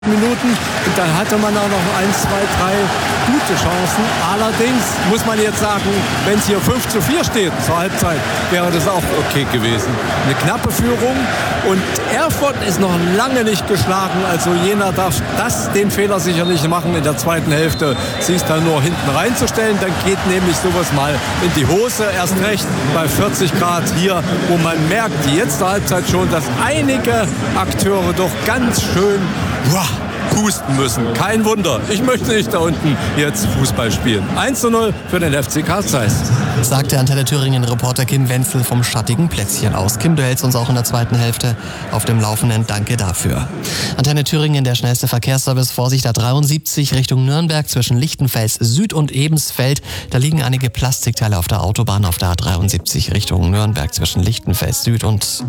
Minuten und dann hatte man auch noch 1, 2, 3 gute Chancen. Allerdings muss man jetzt sagen, wenn es hier 5:4 steht zur Halbzeit, wäre das auch okay gewesen. Eine knappe Führung und Erfurt ist noch lange nicht geschlagen. Also Jena darf den Fehler sicher nicht machen, in der zweiten Hälfte sich dann nur hinten reinzustellen. Dann geht nämlich sowas mal in die Hose. Erst recht bei 40 Grad hier, wo man merkt, jetzt zur Halbzeit schon, dass einige Akteure doch ganz schön pusten müssen. Kein Wunder. Ich möchte nicht da unten jetzt Fußball spielen. 1:0 für den FC Carl Zeiss. Sagte Antenne Thüringen-Reporter Kim Wenzel vom schattigen Plätzchen aus. Kim, du hältst uns auch in der zweiten Hälfte auf dem Laufenden. Danke dafür. Antenne Thüringen, der schnellste Verkehrsservice. Vorsicht, A73 Richtung Nürnberg zwischen Lichtenfels Süd und Ebensfeld. Da liegen einige Plastikteile auf der Autobahn auf der A73 Richtung Nürnberg zwischen Lichtenfels Süd und